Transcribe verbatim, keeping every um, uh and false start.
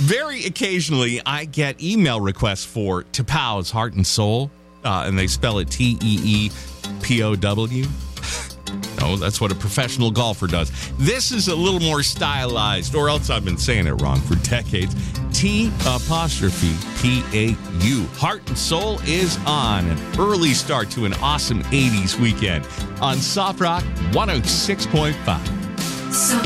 Very occasionally, I get email requests for Tapow's Heart and Soul, uh, and they spell it T E E P O W. No, that's what a professional golfer does. This is a little more stylized, or else I've been saying it wrong for decades. T apostrophe P A U. Heart and Soul is on. An early start to an awesome eighties weekend on Soft Rock one oh six point five. So